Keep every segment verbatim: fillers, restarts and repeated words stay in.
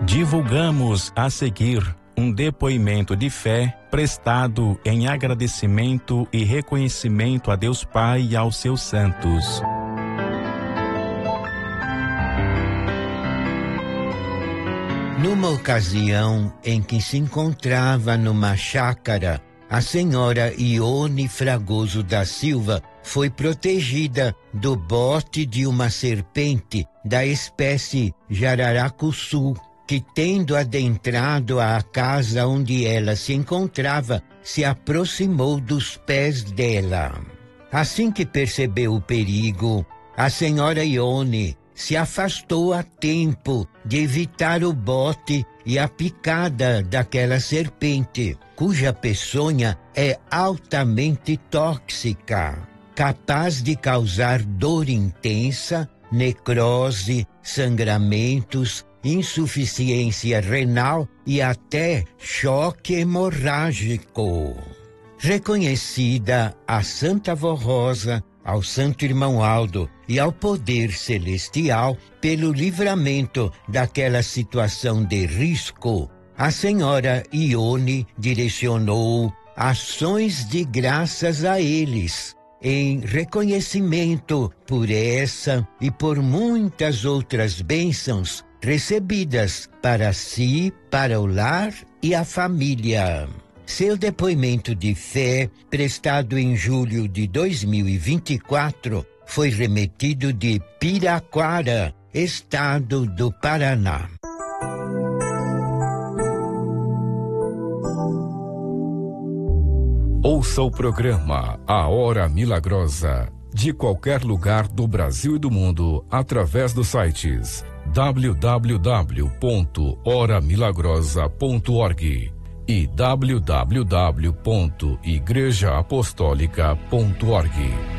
Divulgamos a seguir um depoimento de fé prestado em agradecimento e reconhecimento a Deus Pai e aos seus santos. Numa ocasião em que se encontrava numa chácara, a senhora Ione Fragoso da Silva foi protegida do bote de uma serpente da espécie jararacuçu, que, tendo adentrado à casa onde ela se encontrava, se aproximou dos pés dela. Assim que percebeu o perigo, a senhora Ione se afastou a tempo de evitar o bote e a picada daquela serpente, cuja peçonha é altamente tóxica, capaz de causar dor intensa, necrose, sangramentos, insuficiência renal e até choque hemorrágico. Reconhecida a Santa Vó Rosa, ao Santo Irmão Aldo e ao Poder Celestial pelo livramento daquela situação de risco, a senhora Ione direcionou ações de graças a eles, em reconhecimento por essa e por muitas outras bênçãos recebidas para si, para o lar e a família. Seu depoimento de fé, prestado em julho de dois mil e vinte e quatro, foi remetido de Piraquara, estado do Paraná. Ouça o programa A Hora Milagrosa, de qualquer lugar do Brasil e do mundo, através dos sites w w w ponto hora milagrosa ponto org e w w w ponto igreja apostólica ponto org.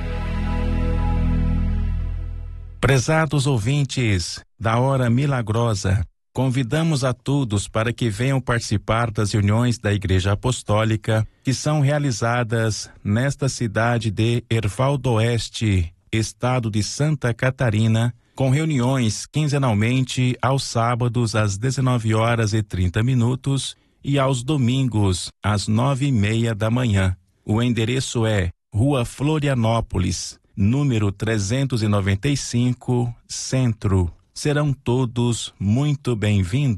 Prezados ouvintes da Hora Milagrosa, convidamos a todos para que venham participar das reuniões da Igreja Apostólica que são realizadas nesta cidade de Erval do Oeste, estado de Santa Catarina, com reuniões quinzenalmente aos sábados às dezenove horas e trinta minutos e aos domingos às nove e meia da manhã. O endereço é Rua Florianópolis, número trezentos e noventa e cinco, Centro. Serão todos muito bem-vindos.